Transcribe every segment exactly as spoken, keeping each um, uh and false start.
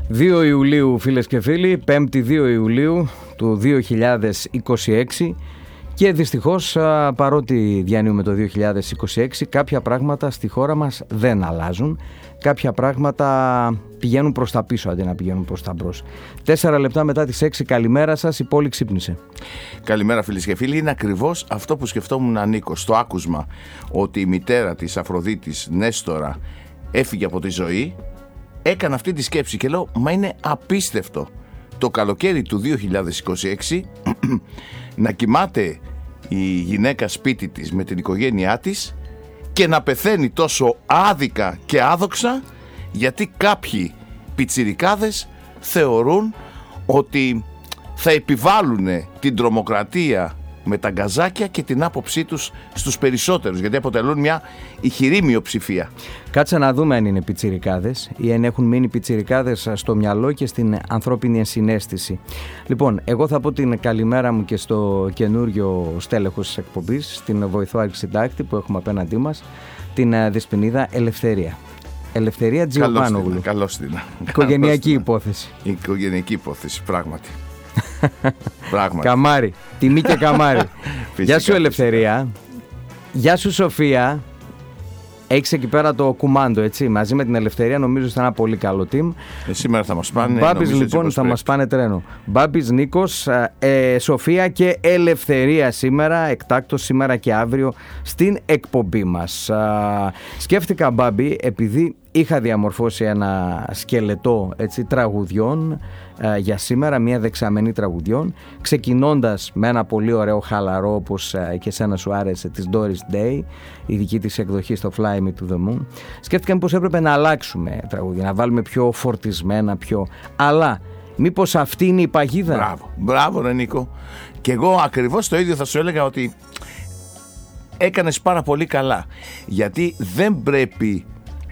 δύο Ιουλίου, φίλες και φίλοι, πέμπτη δύο Ιουλίου του δύο χιλιάδες είκοσι έξι, και δυστυχώς, παρότι διανύουμε το δύο χιλιάδες είκοσι έξι, κάποια πράγματα στη χώρα μας δεν αλλάζουν. Κάποια πράγματα πηγαίνουν προς τα πίσω αντί να πηγαίνουν προς τα μπρος. Τέσσερα λεπτά μετά τις έξι, καλημέρα σας, η πόλη ξύπνησε. Καλημέρα, φίλες και φίλοι. Είναι ακριβώς αυτό που σκεφτόμουν, Νίκο, στο άκουσμα ότι η μητέρα της Αφροδίτης, Νέστορα, έφυγε από τη ζωή. Έκανα αυτή τη σκέψη και λέω, μα είναι απίστευτο το καλοκαίρι του δύο χιλιάδες είκοσι έξι να κοιμάται η γυναίκα σπίτι της με την οικογένειά της και να πεθαίνει τόσο άδικα και άδοξα, γιατί κάποιοι πιτσιρικάδες θεωρούν ότι θα επιβάλλουν την τρομοκρατία με τα γκαζάκια και την άποψή τους στους περισσότερους, γιατί αποτελούν μια ηχηρή μειοψηφία. Κάτσε να δούμε αν είναι πιτσιρικάδες ή αν έχουν μείνει πιτσιρικάδες στο μυαλό και στην ανθρώπινη ενσυναίσθηση. Λοιπόν, εγώ θα πω την καλημέρα μου και στο καινούριο στέλεχος της εκπομπής, στην βοηθό αρχισυντάκτη που έχουμε απέναντί μας, την δεσποινίδα Ελευθερία. Ελευθερία Τζιοπάνογλου. Καλώς την. Οικογενειακή υπόθεση. Η οικογενειακή υπόθεση, πράγματι. Πράγματι. Καμάρι. Τιμή και καμάρι. Γεια σου, Ελευθερία. Γεια σου, Σοφία. Έχεις εκεί πέρα το κουμάντο, έτσι. Μαζί με την Ελευθερία, νομίζω ότι θα είναι ένα πολύ καλό team. Ε, σήμερα θα μας πάνε. Μπάμπης, λοιπόν, θα μας πάνε τρένο. Μπάμπης, Νίκος, ε, Σοφία και Ελευθερία σήμερα, εκτάκτως σήμερα και αύριο στην εκπομπή μας. Α, σκέφτηκα, Μπάμπη, επειδή είχα διαμορφώσει ένα σκελετό, έτσι, τραγουδιών ε, για σήμερα, μια δεξαμενή τραγουδιών, ξεκινώντας με ένα πολύ ωραίο χαλαρό, όπως ε, και σένα σου άρεσε, της Doris Day, η δική της εκδοχή στο Fly Me to the Moon. Σκέφτηκα πως έπρεπε να αλλάξουμε τραγουδία, να βάλουμε πιο φορτισμένα, πιο... Αλλά μήπως αυτή είναι η παγίδα? Μπράβο, μπράβο ρε Νίκο. Και εγώ ακριβώς το ίδιο θα σου έλεγα, ότι έκανες πάρα πολύ καλά, γιατί δεν πρέπει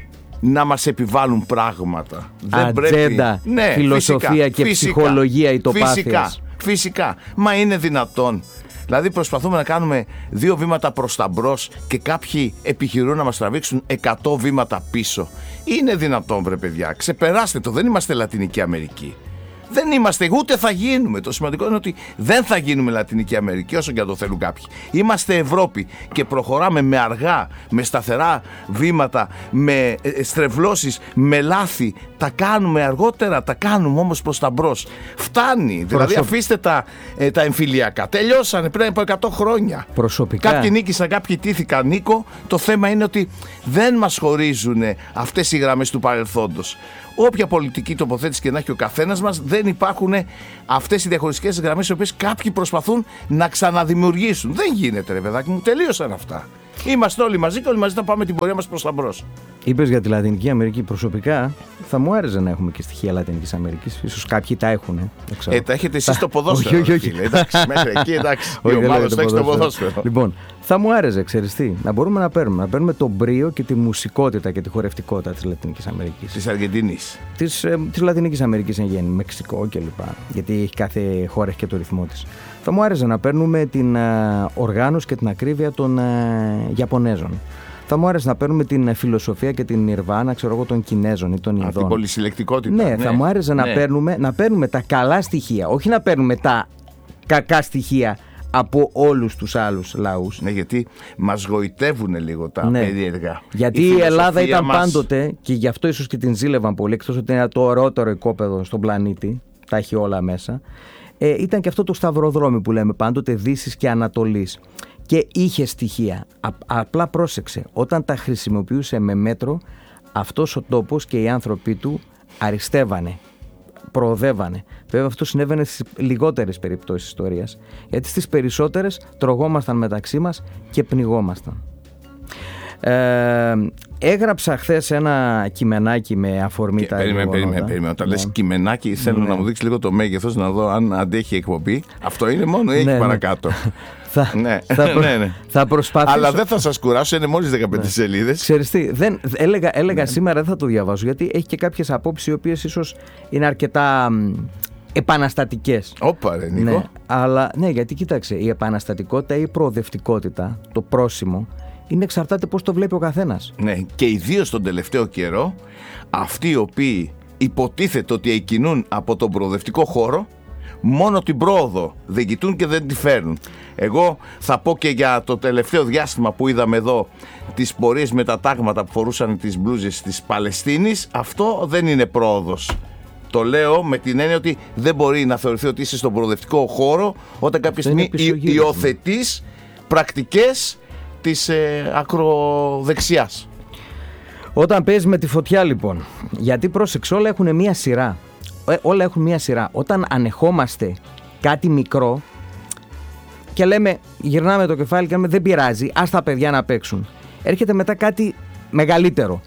να μας επιβάλλουν πράγματα. Ατζέντα, πρέπει... ναι, φιλοσοφία φυσικά, και φυσικά, ψυχολογία ητοπάθειας. Φυσικά, φυσικά. Μα είναι δυνατόν? Δηλαδή προσπαθούμε να κάνουμε δύο βήματα προς τα μπρος και κάποιοι επιχειρούν να μας τραβήξουν εκατό βήματα πίσω. Είναι δυνατόν, βρε παιδιά? Ξεπεράστε το, δεν είμαστε Λατινική Αμερική. Δεν είμαστε, ούτε θα γίνουμε. Το σημαντικό είναι ότι δεν θα γίνουμε Λατινική Αμερική, όσο και αν το θέλουν κάποιοι. Είμαστε Ευρώπη και προχωράμε με αργά, με σταθερά βήματα, με στρεβλώσεις, με λάθη. Τα κάνουμε αργότερα, τα κάνουμε όμως προς τα μπρος. Φτάνει. Δηλαδή, αφήστε τα, ε, τα εμφυλιακά. Τελειώσανε πριν από εκατό χρόνια. Προσωπικά. Κάποιοι νίκησαν, κάποιοι τήθηκαν, Νίκο. Το θέμα είναι ότι δεν μας χωρίζουν αυτές οι γραμμές του παρελθόντος. Όποια πολιτική τοποθέτηση και να έχει ο καθένας μας, δεν υπάρχουν αυτές οι διαχωριστικές γραμμές, οι οποίες κάποιοι προσπαθούν να ξαναδημιουργήσουν. Δεν γίνεται, ρε παιδάκι μου, τελείωσαν αυτά. Είμαστε όλοι μαζί και όλοι μαζί θα πάμε την πορεία μας προς τα μπρος. Είπες για τη Λατινική Αμερική. Προσωπικά θα μου άρεσε να έχουμε και στοιχεία Λατινικής Αμερικής. Ίσως κάποιοι τα έχουν. Ε, τα έχετε εσείς στο ποδόσφαιρο. Όχι, όχι, όχι. Εντάξει, μέχρι εκεί, εντάξει. Η ομάδα στο έχει στο ποδόσφαιρο. Λοιπόν, θα μου άρεσε, ξέρεις τι, να μπορούμε να παίρνουμε, να παίρνουμε τον μπρίο και τη μουσικότητα και τη χορευτικότητα της Λατινικής Αμερικής. Της Αργεντινής. Της, ε, της Λατινικής Αμερικής εν γέννη, Μεξικό κλπ. Γιατί έχει κάθε χώρα και το ρυθμό της. Θα μου άρεσε να παίρνουμε την ε, οργάνωση και την ακρίβεια των ε, Ιαπωνέζων. Θα μου άρεσε να παίρνουμε την φιλοσοφία και την νιρβάνα, ξέρω εγώ, των Κινέζων ή των Ινδών. Αυτή την πολυσυλλεκτικότητα. Ναι, ναι, θα μου άρεσε ναι. να, παίρνουμε, να παίρνουμε τα καλά στοιχεία, όχι να παίρνουμε τα κακά στοιχεία από όλους τους άλλους λαούς. Ναι, γιατί μας γοητεύουν λίγο τα ναι. περίεργα. Γιατί η, η Ελλάδα ήταν μας... πάντοτε, και γι' αυτό ίσως και την ζήλευαν πολύ, εκτός ότι είναι το ωραιότερο οικόπεδο στον πλανήτη, τα έχει όλα μέσα, ε, ήταν και αυτό το σταυροδρόμι που λέμε πάντοτε, Δύσης και Ανατολής. Και είχε στοιχεία. Α, απλά πρόσεξε, όταν τα χρησιμοποιούσε με μέτρο, αυτός ο τόπος και οι άνθρωποι του αριστεύανε, προοδεύανε. Βέβαια αυτό συνέβαινε στις λιγότερες περιπτώσεις ιστορίας, γιατί στις περισσότερες τρογόμασταν μεταξύ μας και πνιγόμασταν. Ε, έγραψα χθες ένα κειμενάκι με αφορμή και, τα περίμενε, περίμενε, περίμενε. Όταν ναι. λες κειμενάκι, θέλω ναι. να μου δείξει λίγο το μέγεθος, να δω αν αντέχει η εκπομπή. Αυτό είναι μόνο ή έχει ναι, παρακάτω? Θα, ναι. θα, προ... ναι, ναι. θα προσπαθήσω. Αλλά δεν θα σας κουράσω, είναι μόλις δεκαπέντε ναι. σελίδες. Ξέρεις τι, δεν, έλεγα, έλεγα ναι. σήμερα δεν θα το διαβάσω, γιατί έχει και κάποιες απόψεις οι οποίες ίσως είναι αρκετά επαναστατικές. Όπα ρε Νίκο. Ναι, αλλά ναι, γιατί κοίταξε, η επαναστατικότητα ή η προοδευτικότητα, το πρόσημο, είναι εξαρτάται πώς το βλέπει ο καθένας. Ναι, και ιδίως τον τελευταίο καιρό, αυτοί οι οποίοι υποτίθεται ότι εκκινούν από τον προοδευτικό χώρο, μόνο την πρόοδο δεν κοιτούν και δεν τη φέρνουν. Εγώ θα πω και για το τελευταίο διάστημα που είδαμε εδώ τις πορείες με τα τάγματα που φορούσαν τις μπλούζες της Παλαιστίνης, αυτό δεν είναι πρόοδος. Το λέω με την έννοια ότι δεν μπορεί να θεωρηθεί ότι είσαι στον προοδευτικό χώρο όταν κάποια στιγμή υιοθετείς πρακτικές της ε, ακροδεξιάς. Όταν παίζεις με τη φωτιά λοιπόν, γιατί πρόσεξε, όλα έχουν μία σειρά. Ε, όλα έχουν μία σειρά. Όταν ανεχόμαστε κάτι μικρό και λέμε, γυρνάμε το κεφάλι και λέμε δεν πειράζει, ας τα παιδιά να παίξουν. Έρχεται μετά κάτι μεγαλύτερο.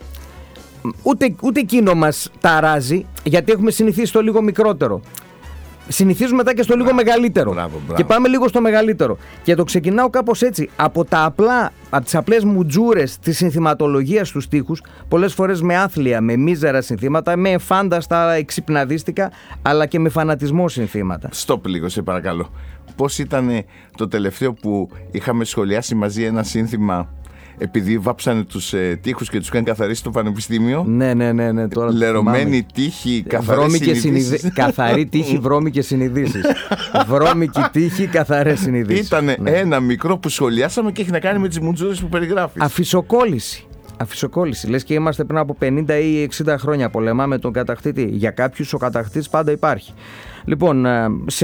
Ούτε, ούτε εκείνο μας ταράζει, γιατί έχουμε συνηθίσει στο λίγο μικρότερο. Συνηθίζουμε μετά και στο λίγο μπράβο, μεγαλύτερο. Μπράβο, μπράβο. Και πάμε λίγο στο μεγαλύτερο. Και το ξεκινάω κάπως έτσι. Από, τα απλά, από τις απλές μουτζούρες της συνθηματολογίας στους στίχους, πολλές φορές με άθλια, με μίζερα συνθήματα, με φάνταστα εξυπναδίστικα, αλλά και με φανατισμό συνθήματα. Στοπ λίγο, σε παρακαλώ. Πώς ήταν το τελευταίο που είχαμε σχολιάσει μαζί ένα σύνθημα, επειδή βάψανε τους ε, τοίχους και τους είχαν καθαρίσει το πανεπιστήμιο? Ναι, ναι, ναι. ναι τώρα λερωμένη τύχη, καθαρές συνειδήσεις. Συνειδη... Καθαρή τύχη, βρώμικες συνειδήσεις. Βρώμικη τύχη, καθαρές συνειδήσεις. Ήτανε ναι. ένα μικρό που σχολιάσαμε και έχει να κάνει με τις μουτζούρες που περιγράφεις. Αφισοκόλληση. Αφισοκόλληση. Λες και είμαστε πριν από πενήντα ή εξήντα χρόνια, πολεμάμε τον κατακτητή. Για κάποιους ο κατακτητής πάντα υπάρχει. Λοιπόν, σε,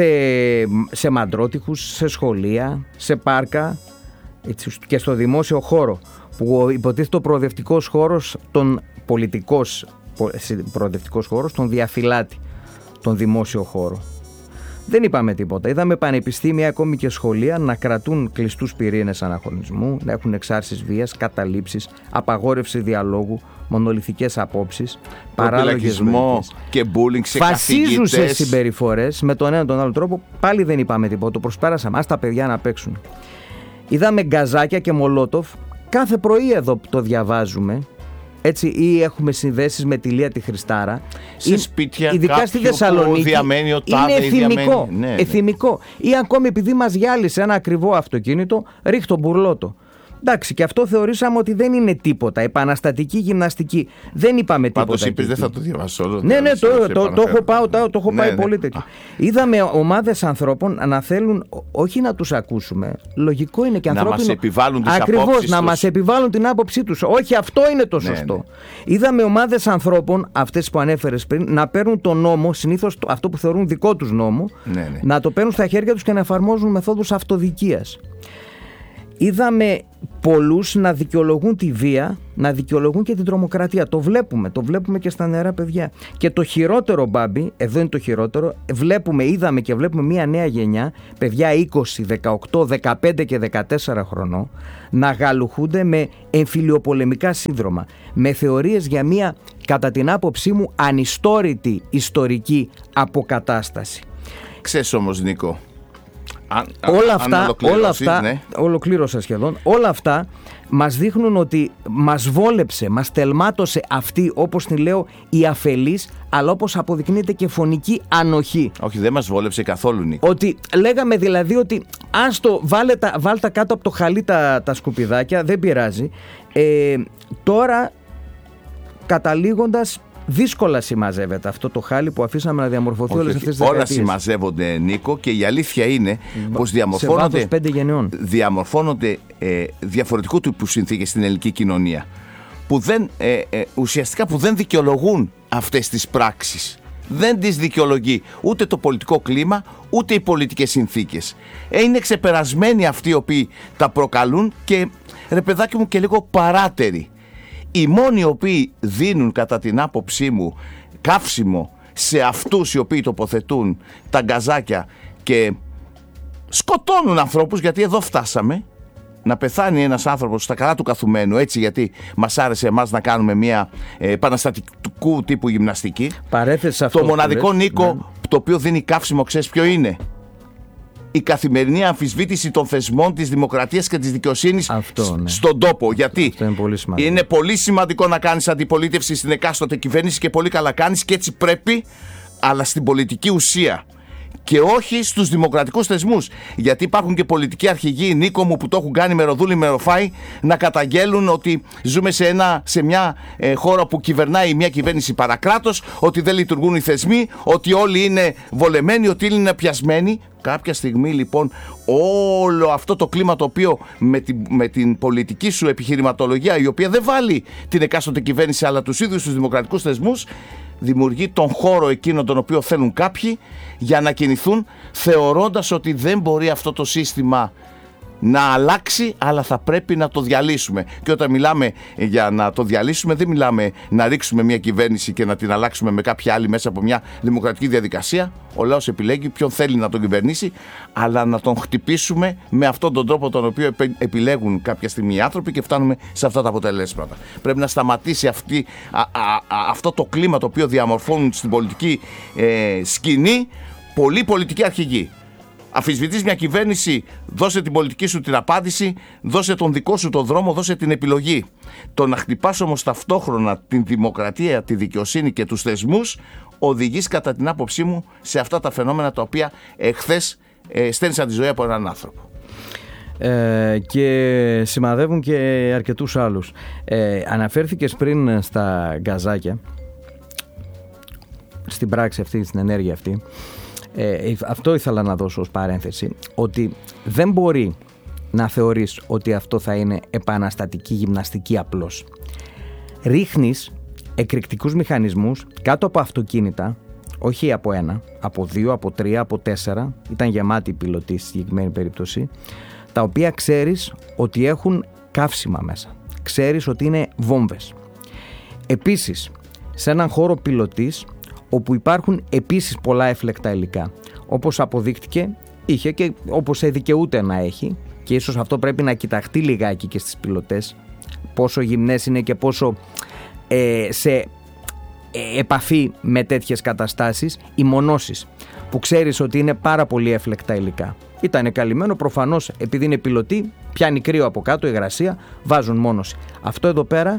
σε μαντρότυχους, σε σχολεία, σε πάρκα, έτσι, και στο δημόσιο χώρο, που υποτίθεται ο προοδευτικός χώρος, τον πολιτικός προοδευτικός χώρος, τον διαφυλάτει τον δημόσιο χώρο. Δεν είπαμε τίποτα. Είδαμε πανεπιστήμια, ακόμη και σχολεία, να κρατούν κλειστούς πυρήνες αναχωρισμού, να έχουν εξάρσεις βίας, καταλήψεις, απαγόρευση διαλόγου, μονολυθικές απόψεις, παράλογες βολικές και bullying σε φασίζουσες καθηγητές. συμπεριφορές με τον ένα τον άλλο τρόπο. Πάλι δεν είπαμε τίποτα. Το προσπέρασαμε. Ας τα παιδιά να παίξουν. Είδαμε γκαζάκια και μολότοφ. Κάθε πρωί εδώ το διαβάζουμε. Έτσι, ή έχουμε συνδέσεις με τη Λία τη Χριστάρα. Σε ή, σπίτια ειδικά στη Θεσσαλονίκη, διαμένει ο τάδε, είναι εθιμικό, ναι, ναι. εθιμικό. Ή ακόμη επειδή μας γυάλισε ένα ακριβό αυτοκίνητο, ρίχτω μπουρλότο. Εντάξει, και αυτό θεωρήσαμε ότι δεν είναι τίποτα. Επαναστατική γυμναστική. Δεν είπαμε τίποτα. Πάντως είπες δεν θα το διαβάσω όλο. Ναι, ναι, το, το, το, το έχω, πάω, το, το έχω ναι, πάει ναι. πολύ τέτοιο. Είδαμε ομάδες ανθρώπων να θέλουν όχι να τους ακούσουμε. Λογικό είναι και ανθρώπινο. Να μας επιβάλλουν τις ακριβώς, απόψεις να τους. μας επιβάλλουν την άποψή τους. Όχι, αυτό είναι το σωστό. Ναι, ναι. Είδαμε ομάδες ανθρώπων, αυτές που ανέφερες πριν, να παίρνουν τον νόμο, συνήθως αυτό που θεωρούν δικό τους νόμο, ναι, ναι. να το παίρνουν στα χέρια τους και να εφαρμόζουν μεθόδους αυτοδικίας. Είδαμε πολλούς να δικαιολογούν τη βία, να δικαιολογούν και την τρομοκρατία. Το βλέπουμε, το βλέπουμε και στα νεαρά παιδιά. Και το χειρότερο, Μπάμπη, εδώ είναι το χειρότερο, βλέπουμε, είδαμε και βλέπουμε μια νέα γενιά, παιδιά είκοσι, δεκαοκτώ, δεκαπέντε και δεκατέσσερα χρονών, να γαλουχούνται με εμφυλιοπολεμικά σύνδρομα, με θεωρίες για μια, κατά την άποψή μου, ανιστόρητη ιστορική αποκατάσταση. Ξέρεις όμως, Νίκο, Αν, όλα αυτά, όλα αυτά ναι. ολοκλήρωσα σχεδόν, όλα αυτά μας δείχνουν ότι μας βόλεψε, μας τελμάτωσε αυτή, όπως την λέω, η αφελής, αλλά όπως αποδεικνύεται και φωνική ανοχή. Όχι, δεν μας βόλεψε καθόλου, Νίκο. Ότι λέγαμε δηλαδή ότι ας το βάλε τα, βάλ τα κάτω από το χαλί τα, τα σκουπιδάκια, δεν πειράζει. Ε, τώρα καταλήγοντας, δύσκολα συμμαζεύεται αυτό το χάλι που αφήσαμε να διαμορφωθεί όχι, όλες όχι, αυτές τις όλα δεκαετίες. συμμαζεύονται, Νίκο, και η αλήθεια είναι πως διαμορφώνονται, διαμορφώνονται ε, διαφορετικού τύπου συνθήκες στην ελληνική κοινωνία που δεν, ε, ε, ουσιαστικά που δεν δικαιολογούν αυτές τις πράξεις. Δεν τις δικαιολογεί ούτε το πολιτικό κλίμα, ούτε οι πολιτικές συνθήκες. Ε, είναι ξεπερασμένοι αυτοί οι οποίοι τα προκαλούν και, ρε παιδάκι μου, και λίγο παράτεροι. Οι μόνοι οι οποίοι δίνουν, κατά την άποψή μου, καύσιμο σε αυτούς οι οποίοι τοποθετούν τα γκαζάκια και σκοτώνουν ανθρώπους, γιατί εδώ φτάσαμε, να πεθάνει ένας άνθρωπος στα καλά του καθουμένου, έτσι, γιατί μας άρεσε εμάς να κάνουμε μια ε, επαναστατικού τύπου γυμναστική. Παρέθεσε αυτό. Το μοναδικό, λες, Νίκο, ναι. το οποίο δίνει καύσιμο, ξέρεις ποιο είναι? Η καθημερινή αμφισβήτηση των θεσμών της δημοκρατίας και της δικαιοσύνης αυτό, ναι. στον τόπο. Γιατί είναι πολύ, είναι πολύ σημαντικό να κάνεις αντιπολίτευση στην εκάστοτε κυβέρνηση και πολύ καλά κάνεις και έτσι πρέπει, αλλά στην πολιτική ουσία και όχι στους δημοκρατικούς θεσμούς. Γιατί υπάρχουν και πολιτικοί αρχηγοί, Νίκο μου, που το έχουν κάνει με ροδούλη με ροφάι, να καταγγέλουν ότι ζούμε σε, ένα, σε μια ε, χώρα που κυβερνάει μια κυβέρνηση παρακράτος, ότι δεν λειτουργούν οι θεσμοί, ότι όλοι είναι βολεμένοι, ότι όλοι είναι πιασμένοι. Κάποια στιγμή λοιπόν όλο αυτό το κλίμα, το οποίο με την, με την πολιτική σου επιχειρηματολογία, η οποία δεν βάλει την εκάστοτε κυβέρνηση αλλά τους ίδιους τους δημοκρατικούς θεσμούς, δημιουργεί τον χώρο εκείνο τον οποίο θέλουν κάποιοι για να κινηθούν, θεωρώντας ότι δεν μπορεί αυτό το σύστημα να αλλάξει, αλλά θα πρέπει να το διαλύσουμε. Και όταν μιλάμε για να το διαλύσουμε, δεν μιλάμε να ρίξουμε μια κυβέρνηση και να την αλλάξουμε με κάποια άλλη μέσα από μια δημοκρατική διαδικασία. Ο λαός επιλέγει ποιον θέλει να τον κυβερνήσει, αλλά να τον χτυπήσουμε με αυτόν τον τρόπο τον οποίο επιλέγουν κάποια στιγμή οι άνθρωποι και φτάνουμε σε αυτά τα αποτελέσματα. Πρέπει να σταματήσει αυτή, α, α, α, αυτό το κλίμα το οποίο διαμορφώνουν στην πολιτική ε, σκηνή πολλοί πολιτικοί αρχηγοί. Αφισβητείς μια κυβέρνηση, δώσε την πολιτική σου την απάντηση, δώσε τον δικό σου τον δρόμο, δώσε την επιλογή. Το να χτυπάς όμως ταυτόχρονα την δημοκρατία, τη δικαιοσύνη και τους θεσμούς, οδηγείς κατά την άποψή μου σε αυτά τα φαινόμενα τα οποία εχθές ε, στέλνησαν τη ζωή από έναν άνθρωπο. Ε, και σημαδεύουν και αρκετούς άλλους. Ε, αναφέρθηκες πριν στα γκαζάκια, στην πράξη αυτή, στην ενέργεια αυτή. Ε, αυτό ήθελα να δώσω ως παρένθεση, ότι δεν μπορεί να θεωρείς ότι αυτό θα είναι επαναστατική γυμναστική απλώς. Ρίχνεις εκρηκτικούς μηχανισμούς κάτω από αυτοκίνητα, όχι από ένα, από δύο, από τρία, από τέσσερα, ήταν γεμάτη η πιλωτή στη συγκεκριμένη περίπτωση, τα οποία ξέρεις ότι έχουν καύσιμα μέσα, ξέρεις ότι είναι βόμβες. Επίσης, σε έναν χώρο πιλωτής, όπου υπάρχουν επίσης πολλά έφλεκτα υλικά. Όπως αποδείχτηκε, είχε και όπως δικαιούται να έχει, και ίσως αυτό πρέπει να κοιταχτεί λιγάκι και στις πιλωτές, πόσο γυμνές είναι και πόσο ε, σε ε, επαφή με τέτοιες καταστάσεις, οι μονώσεις, που ξέρεις ότι είναι πάρα πολύ έφλεκτα υλικά. Ήταν καλυμμένο, προφανώς επειδή είναι πιλωτή, πιάνει κρύο από κάτω, υγρασία, βάζουν μόνωση. Αυτό εδώ πέρα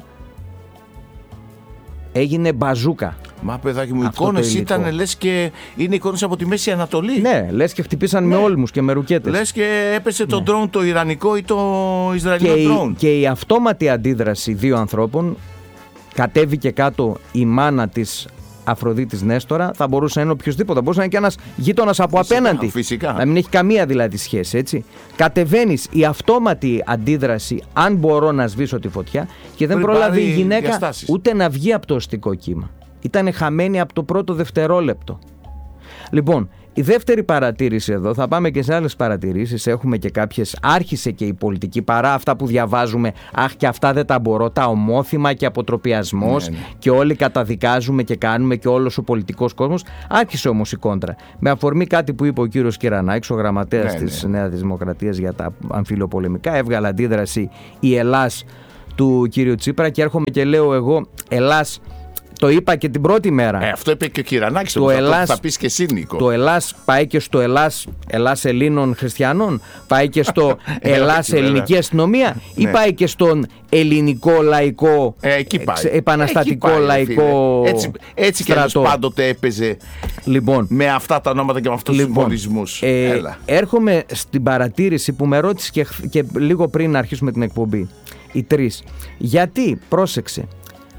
έγινε μπαζούκα. Μα παιδάκι μου, οι εικόνες ήταν λες και είναι εικόνες από τη Μέση Ανατολή. Ναι, λες και χτυπήσαν ναι. με όλμους και με ρουκέτες. Λες και έπεσε ναι. το ντρόουν το ιρανικό ή το ισραηλινό ντρόουν. Και η αυτόματη αντίδραση δύο ανθρώπων, κατέβηκε κάτω η μάνα της Αφροδίτης Νέστορα, θα μπορούσε να είναι οποιοδήποτε, θα μπορούσε να είναι και ένας γείτονας από φυσικά, απέναντι. Φυσικά. Να μην έχει καμία δηλαδή σχέση, έτσι. Κατεβαίνεις, η αυτόματη αντίδραση, αν μπορώ να σβήσω τη φωτιά, και δεν πρόλαβε η γυναίκα διαστάσεις. ούτε να βγει από το οστικό κύμα. Ήτανε χαμένη από το πρώτο δευτερόλεπτο. Λοιπόν, η δεύτερη παρατήρηση εδώ, θα πάμε και σε άλλες παρατηρήσεις, έχουμε και κάποιες, άρχισε και η πολιτική, παρά αυτά που διαβάζουμε, αχ και αυτά δεν τα μπορώ, τα ομόθυμα και αποτροπιασμός, ναι, ναι. και όλοι καταδικάζουμε και κάνουμε και όλος ο πολιτικός κόσμος, άρχισε όμως η κόντρα. Με αφορμή κάτι που είπε ο κύριος Κυρανάκης, ο γραμματέας ναι, της ναι. Νέας Δημοκρατίας για τα αμφιλοπολεμικά, έβγαλε αντίδραση η Ελλάς του κύριου Τσίπρα, και έρχομαι και λέω εγώ, Ελλάς, το είπα και την πρώτη μέρα. Ε, αυτό είπε και ο Κυρανάκης, το Ελλάς, θα πεις και εσύ, Νίκο. Το Ελλάς πάει και στο Ελλάς, Ελλάς Ελλήνων Χριστιανών, πάει και στο Ελλάς Ελληνική Αστυνομία, ή ναι. πάει και στον ελληνικό λαϊκό, ε, εκεί πάει. επαναστατικό εκεί πάει, λαϊκό έτσι, έτσι κι αλλιώς πάντοτε έπαιζε λοιπόν, με αυτά τα ονόματα και με αυτούς λοιπόν, τους συμβολισμούς. Ε, έρχομαι στην παρατήρηση που με ρώτησε και, και λίγο πριν να αρχίσουμε την εκπομπή. Οι τρεις. Γιατί, πρόσεξε,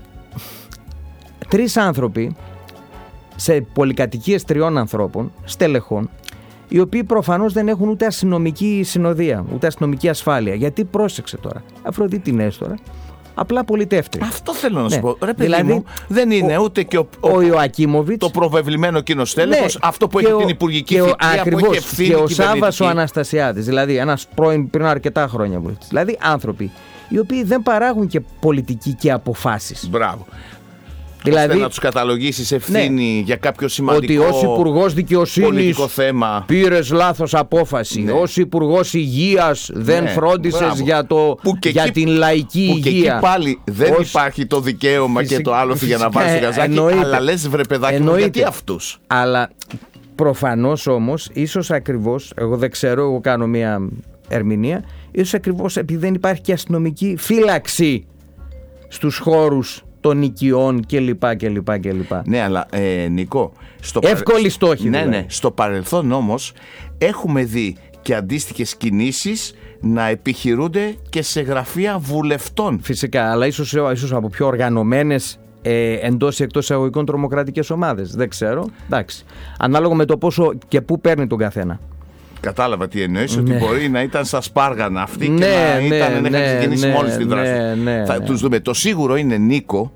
τρεις άνθρωποι σε πολυκατοικίες τριών ανθρώπων, στελεχών, οι οποίοι προφανώς δεν έχουν ούτε αστυνομική συνοδεία, ούτε αστυνομική ασφάλεια. Γιατί, πρόσεξε τώρα, Αφροδίτη Νέστορα, απλά πολιτεύτρια. Αυτό θέλω να ναι. σου πω. Ρε παιδί δηλαδή, μου, δεν είναι ο, ούτε και ο, ο, ο Ιωακίμοβιτς, το προβεβλημένο εκείνο στέλεχος, ναι, αυτό που έχει ο, την υπουργική θητεία, ακριβώς, που έχει ευθύνη και ο Σάββας ο Αναστασιάδης, δηλαδή ένας πρώην πριν αρκετά χρόνια βουλευτής. Δηλαδή άνθρωποι οι οποίοι δεν παράγουν και πολιτική και αποφάσεις. Μπράβο. Δηλαδή, ώστε να τους καταλογίσεις ευθύνη ναι, για κάποιο σημαντικό ότι ως Υπουργός Δικαιοσύνης θέμα πήρες λάθος απόφαση, ναι. ως Υπουργός Υγείας δεν ναι, φρόντισες για, το, για εκεί, την λαϊκή που υγεία. Και εκεί πάλι δεν ως... υπάρχει το δικαίωμα φυσικά, και το άλλο για να βάλεις το γαζάκι, εννοείται, αλλά λες βρε παιδάκι μου, γιατί αυτούς. Αλλά προφανώς όμως, ίσως ακριβώς, εγώ δεν ξέρω, εγώ κάνω μια ερμηνεία, ίσως ακριβώς επειδή δεν υπάρχει και αστυνομική φύλαξη στους χώρους των οικειών κλπ. κλπ, κλπ. Ναι, αλλά ε, Νικό. Στο Εύκολη παρε... στόχη. Ναι, δηλαδή. ναι. Στο παρελθόν όμως έχουμε δει και αντίστοιχες κινήσεις να επιχειρούνται και σε γραφεία βουλευτών. Φυσικά, αλλά ίσως, ίσως από πιο οργανωμένες ε, εντός ή εκτός εισαγωγικών τρομοκρατικές ομάδες. Δεν ξέρω. Εντάξει. Ανάλογα με το πόσο και πού παίρνει τον καθένα. Κατάλαβα τι εννοείς, ναι. ότι μπορεί να ήταν στα σπάργανα αυτοί ναι, και να, ναι, ήταν, ναι, να είχαν ξεκινήσει ναι, μόλις τη δράση. Ναι, ναι, Θα ναι. τους δούμε. Το σίγουρο είναι, Νίκο,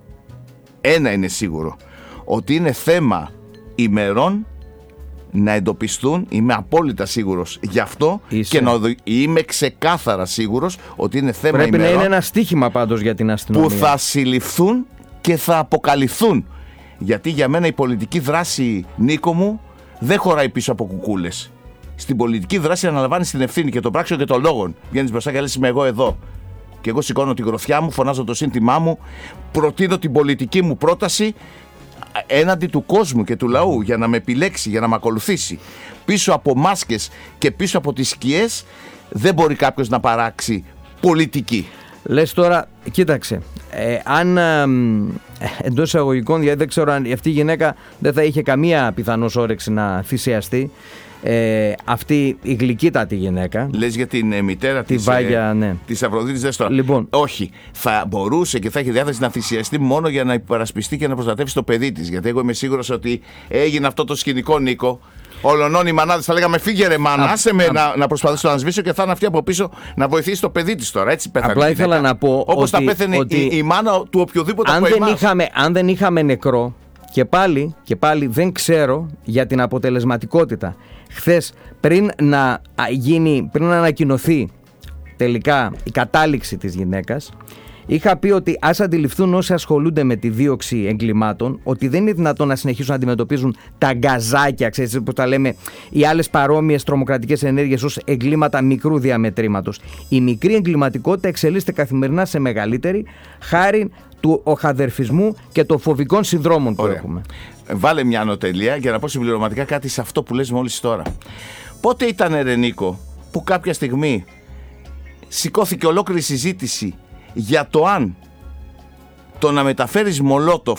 ένα είναι σίγουρο, ότι είναι θέμα ημερών να εντοπιστούν, είμαι απόλυτα σίγουρος γι' αυτό. Είσαι. Και να οδη... είμαι ξεκάθαρα σίγουρος ότι είναι θέμα Πρέπει ημερών. να είναι ένα στίχημα πάντως για την αστυνομία. Που θα συλληφθούν και θα αποκαλυφθούν. Γιατί για μένα η πολιτική δράση, Νίκο μου, δεν χωράει πίσω από κουκούλες. Στην πολιτική δράση αναλαμβάνεις την ευθύνη και των πράξεων και των λόγων. Βγαίνεις μπροστά και λες, είμαι εγώ εδώ. Και εγώ σηκώνω τη γροθιά μου, φωνάζω το σύνθημά μου, προτείνω την πολιτική μου πρόταση έναντι του κόσμου και του λαού για να με επιλέξει, για να με ακολουθήσει. Πίσω από μάσκες και πίσω από τις σκιές δεν μπορεί κάποιος να παράξει πολιτική. Λες τώρα, κοίταξε, ε, αν ε, εντός εισαγωγικών, γιατί δεν ξέρω αν αυτή η γυναίκα δεν θα είχε καμία πιθανώς όρεξη να θυσιαστεί, ε, αυτή η γλυκύτατη γυναίκα. Λες για την ε, μητέρα τη της, Βάγια, ε, ναι. της Αφροδίτης Δέστορα. Λοιπόν. Όχι, θα μπορούσε και θα έχει διάθεση να θυσιαστεί μόνο για να υπερασπιστεί και να προστατεύσει το παιδί της. Γιατί εγώ είμαι σίγουρος ότι έγινε αυτό το σκηνικό, Νίκο. Ολονών οι μανάδες θα λέγαμε, φύγε ρε μάνα, άσε με α, να, να προσπαθήσω να σβήσω, και θα είναι αυτή από πίσω να βοηθήσει το παιδί της τώρα. Έτσι πέθανε. Απλά ήθελα να πω όπως ότι, θα πέθανε ότι η, η μάνα του οποιοδήποτε αν από δεν, εμάς. είχαμε, αν δεν είχαμε νεκρό, και πάλι, και πάλι δεν ξέρω για την αποτελεσματικότητα. Χθες πριν να γίνει, πριν να ανακοινωθεί τελικά η κατάληξη της γυναίκας, είχα πει ότι ας αντιληφθούν όσοι ασχολούνται με τη δίωξη εγκλημάτων ότι δεν είναι δυνατόν να συνεχίσουν να αντιμετωπίζουν τα γκαζάκια, ξέρετε πώς τα λέμε, οι άλλες παρόμοιες τρομοκρατικές ενέργειες ως εγκλήματα μικρού διαμετρήματος. Η μικρή εγκληματικότητα εξελίσσεται καθημερινά σε μεγαλύτερη, χάρη του οχαδερφισμού και των φοβικών συνδρόμων που Ωραία. έχουμε. Βάλε μια ανωτελεία για να πω συμπληρωματικά κάτι σε αυτό που λες μόλις τώρα. Πότε ήταν, ρε Νίκο, που κάποια στιγμή σηκώθηκε ολόκληρη συζήτηση για το αν το να μεταφέρεις μολότοφ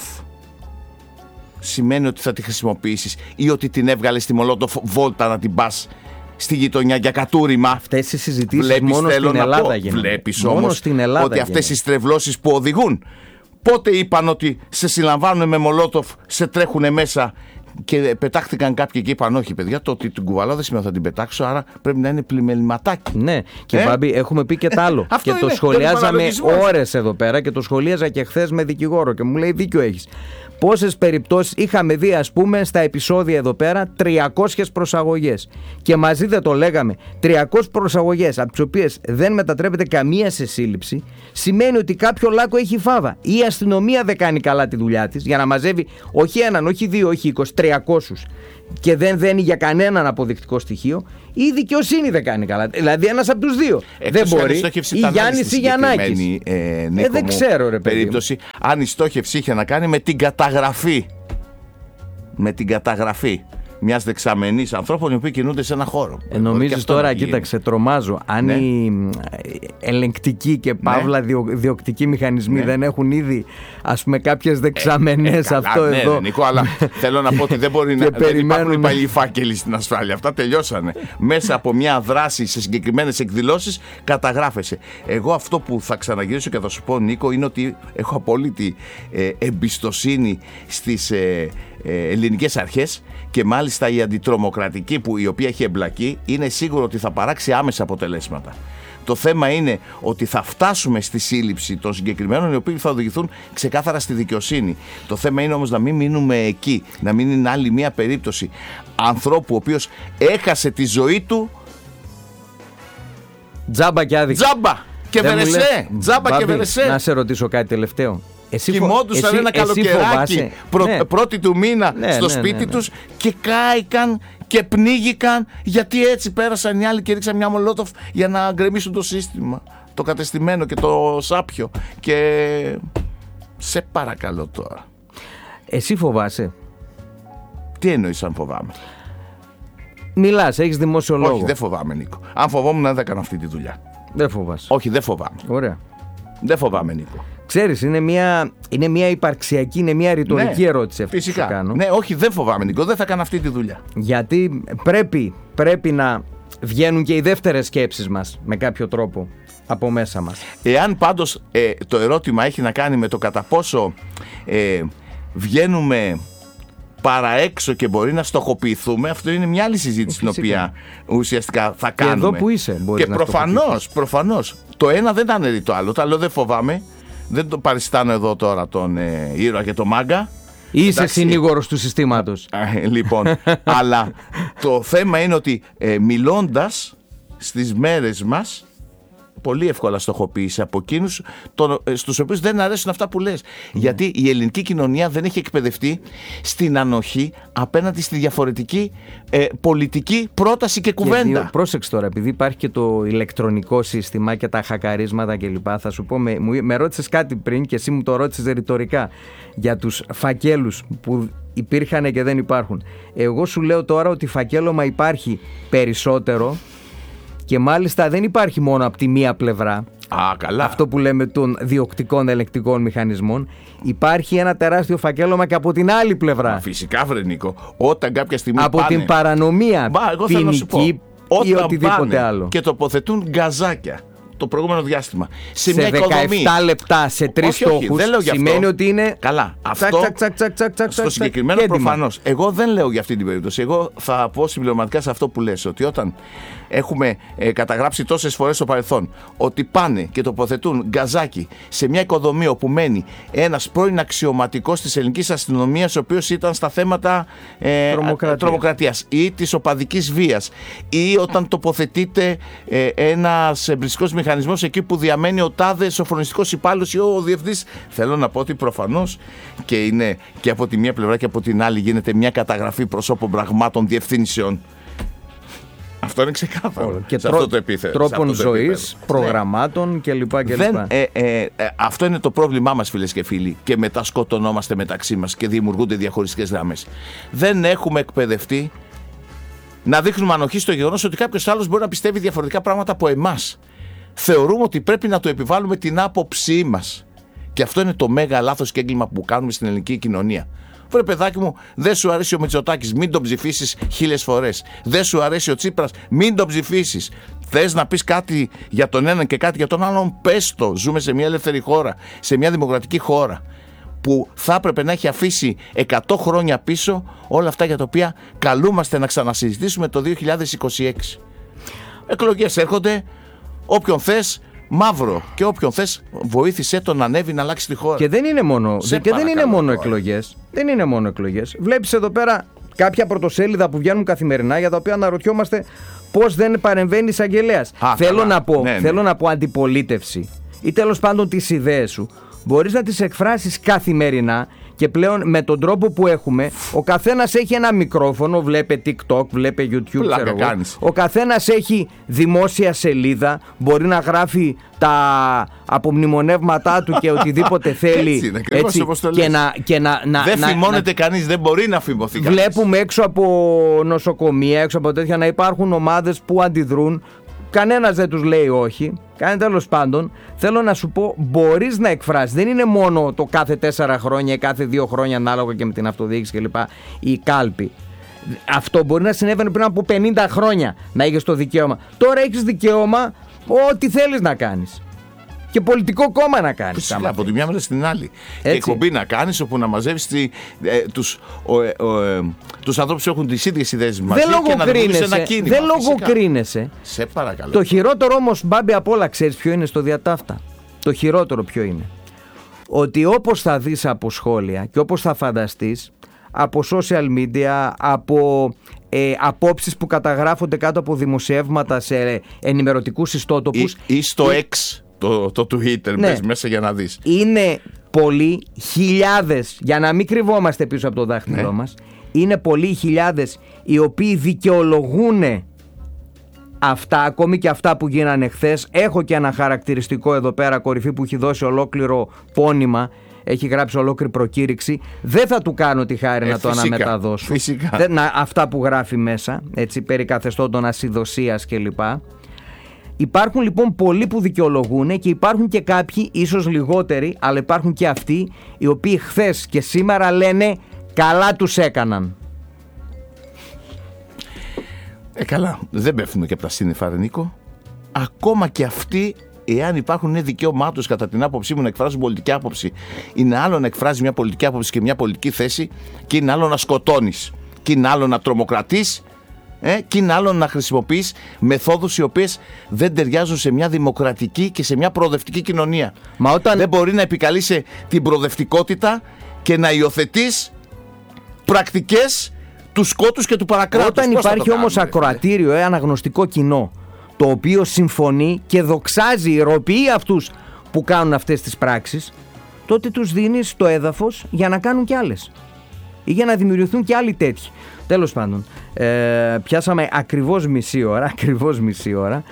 σημαίνει ότι θα τη χρησιμοποιήσεις ή ότι την έβγαλες τη μολότοφ βόλτα να την πας στη γειτονιά για κατούριμα. Αυτές οι συζητήσεις μόνο στην Ελλάδα γίνονται. Βλέπεις όμως ότι αυτές οι στρεβλώσεις που οδηγούν, πότε είπαν ότι σε συλλαμβάνουν με μολότοφ, σε τρέχουνε μέσα και πετάχτηκαν κάποιοι και είπαν όχι παιδιά, το ότι την κουβαλάω δεν σημαίνει ότι θα την πετάξω, άρα πρέπει να είναι πλημεληματάκι. Ναι, και ε? Μπάμπη, έχουμε πει και τ' άλλο. Αυτό και είναι, το σχολιάζαμε το ώρες εδώ πέρα και το σχολίαζα και χθες με δικηγόρο και μου λέει δίκιο έχεις. Πόσες περιπτώσεις είχαμε δει, ας πούμε, στα επεισόδια εδώ πέρα, τριακόσιες προσαγωγές. Και μαζί δεν το λέγαμε. τριακόσιες προσαγωγές, από τις οποίες δεν μετατρέπεται καμία σε σύλληψη, σημαίνει ότι κάποιο λάκκο έχει φάβα. Η αστυνομία δεν κάνει καλά τη δουλειά της για να μαζεύει όχι έναν, όχι δύο, όχι είκοσι, τριακόσιους. Και δεν δένει για κανέναν αποδεικτικό στοιχείο, ή η δικαιοσύνη δεν κάνει καλά. Δηλαδή ένας από τους δύο. Εκτός δεν μπορεί. Η Γιάννης ή Γιαννάκης. Ε, ε, δεν ξέρω, ρε παιδί. Περίπτωση, αν η στόχευση είχε να κάνει με την καταγραφή. Με την καταγραφή μιας δεξαμενής ανθρώπων οι οποίοι κινούνται σε ένα χώρο. Ε, νομίζεις τώρα, κοίταξε, τρομάζω. Αν ναι. οι ελεγκτικοί και παύλα ναι. διο, διοκτικοί μηχανισμοί ναι. δεν έχουν ήδη, ας πούμε, κάποιες δεξαμενές ε, ε, αυτό ναι, εδώ. Ναι, Νίκο, αλλά θέλω να πω ότι δεν μπορεί να δεν υπάρχουν οι παλιοί φάκελοι στην ασφάλεια. Αυτά τελειώσανε. Μέσα από μια δράση σε συγκεκριμένες εκδηλώσεις καταγράφεσαι. Εγώ αυτό που θα ξαναγυρίσω και θα σου πω, Νίκο, είναι ότι έχω απόλυτη ε, εμπιστοσύνη στις ε, ε, ελληνικές αρχές. Και μάλιστα η αντιτρομοκρατική που η οποία έχει εμπλακεί είναι σίγουρο ότι θα παράξει άμεσα αποτελέσματα. Το θέμα είναι ότι θα φτάσουμε στη σύλληψη των συγκεκριμένων οι οποίοι θα οδηγηθούν ξεκάθαρα στη δικαιοσύνη. Το θέμα είναι όμως να μην μείνουμε εκεί, να μην είναι άλλη μια περίπτωση ανθρώπου ο οποίος έχασε τη ζωή του τζάμπα και άδικα. Τζάμπα και βερεσέ. Τζάμπα Μπάμπη, και βερεσέ. Να σε ρωτήσω κάτι τελευταίο. Κοιμόντουσαν ένα καλοκαιράκι πρω, ναι. πρώτη του μήνα ναι, στο ναι, σπίτι ναι, ναι. τους και κάηκαν και πνίγηκαν γιατί έτσι πέρασαν οι άλλοι και ρίξαν μια μολότοφ για να γκρεμίσουν το σύστημα, το κατεστημένο και το σάπιο. Και σε παρακαλώ τώρα, εσύ φοβάσαι? Τι εννοείς αν φοβάμαι? Μιλάς, έχεις δημόσιο λόγο. Όχι, δεν φοβάμαι, Νίκο. Αν φοβόμουν δεν θα έκανα αυτή τη δουλειά. Δεν φοβάσαι? Όχι, δεν φοβάμαι. Ωραία. Δεν φοβάμαι, Νίκο. Ξέρεις, είναι μια, είναι μια υπαρξιακή, είναι μια ρητορική ναι, ερώτηση αυτή φυσικά. που κάνω. Ναι, όχι, δεν φοβάμαι, Νίκο, δεν θα κάνω αυτή τη δουλειά. Γιατί πρέπει, πρέπει να βγαίνουν και οι δεύτερες σκέψεις μας με κάποιο τρόπο από μέσα μας. Εάν πάντως ε, το ερώτημα έχει να κάνει με το κατά πόσο ε, βγαίνουμε παραέξω και μπορεί να στοχοποιηθούμε, αυτό είναι μια άλλη συζήτηση την οποία ουσιαστικά θα κάνουμε. Και εδώ που είσαι μπορείς και να προφανώς, προφανώς το ένα δεν αναιρεί το άλλο. Το άλλο δεν φοβάμαι. Δεν το παριστάνω εδώ τώρα τον ε, ήρωα και τον μάγκα. Είσαι συνήγορος του συστήματος. Λοιπόν, αλλά το θέμα είναι ότι ε, μιλώντας στις μέρες μας, πολύ εύκολα στοχοποίηση από εκείνους στους οποίους δεν αρέσουν αυτά που λες. Mm. Γιατί η ελληνική κοινωνία δεν έχει εκπαιδευτεί στην ανοχή απέναντι στη διαφορετική ε, πολιτική πρόταση και κουβέντα. Και, πρόσεξε τώρα, επειδή υπάρχει και το ηλεκτρονικό σύστημα και τα χακαρίσματα κλπ. Θα σου πω, με, με ρώτησες κάτι πριν και εσύ μου το ρώτησες ρητορικά για τους φακέλους που υπήρχαν και δεν υπάρχουν. Εγώ σου λέω τώρα ότι φακέλωμα υπάρχει περισσότερο. Και μάλιστα δεν υπάρχει μόνο από τη μία πλευρά. Α, καλά. Αυτό που λέμε των διοκτικών ελεκτικών μηχανισμών. Υπάρχει ένα τεράστιο φακέλωμα και από την άλλη πλευρά. Μα φυσικά, βρε Νίκο, όταν κάποια στιγμή από πάνε, την παρανομία, Μα, εγώ θέλω να σου πω, ποινική ή οτιδήποτε άλλο. Και τοποθετούν γκαζάκια το προηγούμενο διάστημα σε, σε μια οικοδομή. δεκαεπτά λεπτά σε τρεις στόχους σημαίνει ότι είναι. Καλά. Αυτό τσακ, τσακ, τσακ, τσακ, τσακ, στο συγκεκριμένο προφανώς. Εγώ δεν λέω για αυτή την περίπτωση. Εγώ θα πω συμπληρωματικά σε αυτό που λες, ότι όταν έχουμε ε, καταγράψει τόσες φορές στο παρελθόν ότι πάνε και τοποθετούν γκαζάκι σε μια οικοδομή όπου μένει ένας πρώην αξιωματικός της ελληνικής αστυνομίας, ο οποίος ήταν στα θέματα ε, τρομοκρατίας. τρομοκρατίας ή της οπαδικής βίας, ή όταν τοποθετείται ε, ένας εμπριστικός μηχανισμός εκεί που διαμένει ο τάδε σοφρονιστικός υπάλληλος ή ο διευθυντής. Θέλω να πω ότι προφανώς και είναι και από τη μία πλευρά και από την άλλη γίνεται μια καταγραφή προσώπων πραγμάτων διευθύνσεων. Αυτό είναι ξεκάθαρο. Και σε τρό, αυτό το επίθετο. Τρόπων ζωής, προγραμμάτων κλπ. Δεν, ε, ε, ε, αυτό είναι το πρόβλημά μας, φίλες και φίλοι. Και μετά σκοτωνόμαστε μεταξύ μας και δημιουργούνται διαχωριστικές γραμμές. Δεν έχουμε εκπαιδευτεί να δείχνουμε ανοχή στο γεγονός ότι κάποιος άλλος μπορεί να πιστεύει διαφορετικά πράγματα από εμάς. Θεωρούμε ότι πρέπει να του επιβάλλουμε την άποψή μας. Και αυτό είναι το μέγα λάθος και έγκλημα που κάνουμε στην ελληνική κοινωνία. Βρε παιδάκι μου, δεν σου αρέσει ο Μητσοτάκης, μην τον ψηφίσεις χίλιες φορές. Δεν σου αρέσει ο Τσίπρας, μην τον ψηφίσεις. Θες να πεις κάτι για τον έναν και κάτι για τον άλλον, πες το. Ζούμε σε μια ελεύθερη χώρα, σε μια δημοκρατική χώρα, που θα έπρεπε να έχει αφήσει εκατό χρόνια πίσω όλα αυτά για τα οποία καλούμαστε να ξανασυζητήσουμε το δύο χιλιάδες είκοσι έξι. Εκλογές έρχονται, όποιον θες μαύρο και όποιον θες βοήθησέ τον να ανέβει να αλλάξει τη χώρα. Και δεν είναι μόνο, και δεν είναι μόνο εκλογές. Δεν είναι μόνο εκλογές. Βλέπεις εδώ πέρα κάποια πρωτοσέλιδα που βγαίνουν καθημερινά για τα οποία αναρωτιόμαστε πώς δεν παρεμβαίνει εισαγγελέας. Θέλω, να πω, ναι, ναι. θέλω να πω αντιπολίτευση ή τέλος πάντων τις ιδέες σου. Μπορείς να τις εκφράσεις καθημερινά. Και πλέον με τον τρόπο που έχουμε, ο καθένας έχει ένα μικρόφωνο, βλέπε TikTok, βλέπε YouTube, ξέρω εγώ. Ο καθένας έχει δημόσια σελίδα, μπορεί να γράφει τα απομνημονεύματά του και οτιδήποτε θέλει. Έτσι είναι, έτσι, όπως το και να, και να, να, δεν να, φημώνεται να, κανείς, δεν μπορεί να φημωθεί κανείς. Βλέπουμε έξω από νοσοκομεία, έξω από τέτοια να υπάρχουν ομάδες που αντιδρούν. Κανένας δεν τους λέει όχι. Κάνει τέλος πάντων. Θέλω να σου πω, μπορείς να εκφράσεις. Δεν είναι μόνο το κάθε τέσσερα χρόνια, κάθε δύο χρόνια, ανάλογα και με την αυτοδιοίκηση κλπ. Η κάλπη. Αυτό μπορεί να συνέβαινε πριν από πενήντα χρόνια, να έχεις το δικαίωμα. Τώρα έχεις δικαίωμα ό,τι θέλεις να κάνεις. Και πολιτικό κόμμα να κάνεις. Φυσικά, από τη μια μέρα στην άλλη. Και εκπομπή να κάνεις όπου να μαζεύεις τη, ε, τους, ο, ε, ο, ε, τους ανθρώπους που έχουν τις ίδιες ιδέες μαζί και να δημιουργήσεις ένα κίνημα. Δεν λογοκρίνεσαι. Σε παρακαλώ. Το χειρότερο όμως, Μπάμπη, απ' όλα ξέρεις ποιο είναι στο διατάφτα. Το χειρότερο ποιο είναι. Ότι όπως θα δεις από σχόλια και όπως θα φανταστείς από social media, από ε, απόψεις που καταγράφονται κάτω από δημοσιεύματα σε ενημερωτικούς ιστότοπους ή, ή στο ή... X το, το Twitter, ναι, μέσα για να δεις. Είναι πολλοί χιλιάδες, για να μην κρυβόμαστε πίσω από το δάχτυλό, ναι, μας, είναι πολλοί χιλιάδες οι οποίοι δικαιολογούν αυτά, ακόμη και αυτά που γίνανε χθες. Έχω και ένα χαρακτηριστικό εδώ πέρα, κορυφή, που έχει δώσει ολόκληρο πόνημα, έχει γράψει ολόκληρη προκήρυξη. Δεν θα του κάνω τη χάρη ε, να φυσικά, το αναμεταδώσω. Φυσικά. Δεν, να, αυτά που γράφει μέσα, έτσι, περί καθεστώτων ασυδοσίας κλπ. Υπάρχουν λοιπόν πολλοί που δικαιολογούν και υπάρχουν και κάποιοι, ίσως λιγότεροι, αλλά υπάρχουν και αυτοί οι οποίοι χθες και σήμερα λένε καλά τους έκαναν. Ε, καλά, δεν πέφτουμε και από τα σύννεφα, ρε Νίκο. Ακόμα και αυτοί, εάν υπάρχουν, είναι δικαίωμά τους, κατά την άποψή μου, να εκφράζουν πολιτική άποψη. Είναι άλλο να εκφράζει μια πολιτική άποψη και μια πολιτική θέση, και είναι άλλο να σκοτώνεις, και είναι άλλο να τρομοκρατείς, ε, και είναι άλλο να χρησιμοποιείς μεθόδους οι οποίες δεν ταιριάζουν σε μια δημοκρατική και σε μια προοδευτική κοινωνία. Μα όταν... Δεν μπορεί να επικαλείσαι την προοδευτικότητα και να υιοθετείς πρακτικές του σκότους και του παρακράτους. Όταν Πώς υπάρχει όμως ακροατήριο, ε, αναγνωστικό κοινό, το οποίο συμφωνεί και δοξάζει, ηρωποιεί αυτούς που κάνουν αυτές τις πράξεις, τότε τους δίνεις το έδαφος για να κάνουν κι άλλες ή για να δημιουργηθούν κι άλλοι τέτοιοι. Τέλος πάντων, ε, πιάσαμε ακριβώς μισή ώρα, ακριβώς μισή ώρα,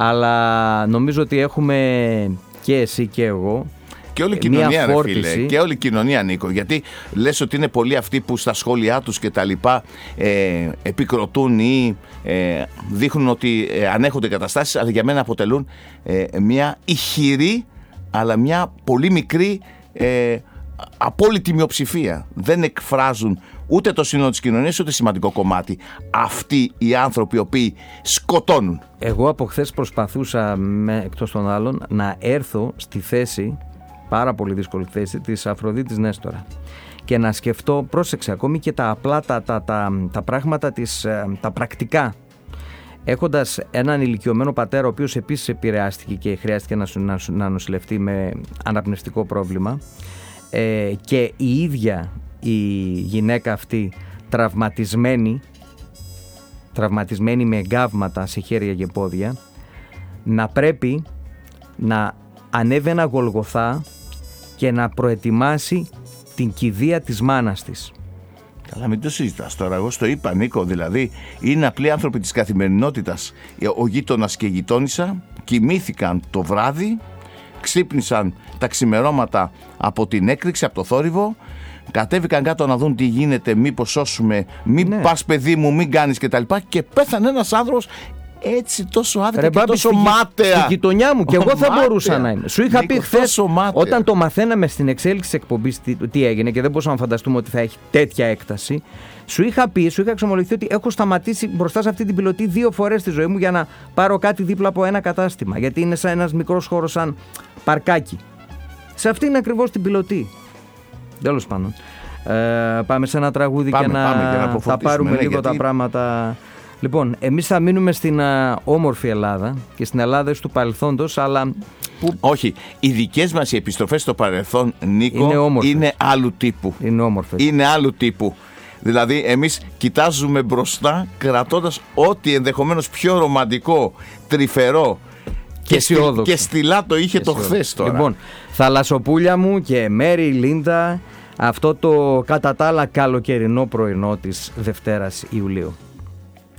αλλά νομίζω ότι έχουμε και εσύ και εγώ και όλη η κοινωνία, ρε φίλε, και όλη η κοινωνία, Νίκο, γιατί λες ότι είναι πολλοί αυτοί που στα σχόλιά τους και τα λοιπά ε, επικροτούν ή ε, δείχνουν ότι ε, ανέχονται καταστάσεις, αλλά για μένα αποτελούν ε, μια ηχηρή αλλά μια πολύ μικρή ε, απόλυτη μειοψηφία. Δεν εκφράζουν ούτε το σύνολο της κοινωνίας, ούτε σημαντικό κομμάτι αυτοί οι άνθρωποι οι οποίοι σκοτώνουν. Εγώ από χθες προσπαθούσα, με, εκτός των άλλων, να έρθω στη θέση, πάρα πολύ δύσκολη θέση, της Αφροδίτης Νέστορα και να σκεφτώ, πρόσεξε, ακόμη και τα απλά τα, τα, τα, τα πράγματα της, τα πρακτικά, έχοντας έναν ηλικιωμένο πατέρα ο οποίος επίσης επηρεάστηκε και χρειάστηκε να, να, να νοσηλευτεί με αναπνευστικό πρόβλημα, ε, και η ίδια η γυναίκα αυτή τραυματισμένη τραυματισμένη με εγκάβματα σε χέρια και πόδια, να πρέπει να ανέβει ένα Γολγοθά και να προετοιμάσει την κηδεία της μάνας της. Καλά, μην το συζητάς τώρα. Εγώ στο είπα, Νίκο, δηλαδή είναι απλοί άνθρωποι της καθημερινότητας. Ο γείτονας και η γειτόνισσα κοιμήθηκαν το βράδυ, ξύπνησαν τα ξημερώματα από την έκρηξη, από το θόρυβο, κατέβηκαν κάτω να δουν τι γίνεται, μήπως σώσουμε, μην ναι. πας παιδί μου, μην κάνεις κτλ. Και, και πέθανε ένας άνθρωπος έτσι τόσο άδικα και τόσο στη, μάταια. Στη γειτονιά μου, και εγώ θα μάταια. μπορούσα να είμαι. Σου είχα Νίκο, πει χθες, όταν το μαθαίναμε στην εξέλιξη της εκπομπής τι, τι έγινε, και δεν μπορούσαμε να φανταστούμε ότι θα έχει τέτοια έκταση, σου είχα πει, σου είχα εξομολογηθεί ότι έχω σταματήσει μπροστά σε αυτή την πιλωτή δύο φορές στη ζωή μου για να πάρω κάτι δίπλα από ένα κατάστημα. Γιατί είναι σαν ένας μικρός χώρος, σαν παρκάκι. Σε αυτή είναι ακριβώς την πιλωτή. Τέλος πάντων. Ε, πάμε σε ένα τραγούδι πάμε, και να, πάμε, να θα πάρουμε ναι, λίγο γιατί... τα πράγματα. Λοιπόν, εμείς θα μείνουμε στην α, όμορφη Ελλάδα και στην Ελλάδα του παρελθόντος, αλλά... Που... Όχι, οι δικές μας οι επιστροφές στο παρελθόν, Νίκο, είναι, είναι άλλου τύπου. Είναι όμορφες. Είναι άλλου τύπου. Δηλαδή, εμείς κοιτάζουμε μπροστά, κρατώντας ό,τι ενδεχομένως πιο ρομαντικό, τρυφερό και, και, στυλ, και στυλά το είχε και το χθες τώρα. Λοιπόν, θαλασσοπούλια μου και Μέρη Λίντα, αυτό το κατά τα άλλα καλοκαιρινό πρωινό της Δευτέρας Ιουλίου.